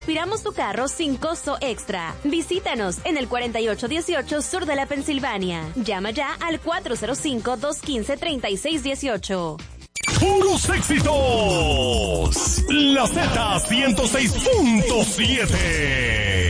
Aspiramos tu carro sin costo extra. Visítanos en el 4818 sur de la Pensilvania. Llama ya al 405-215-3618. ¡Puros éxitos! La Z 106.7.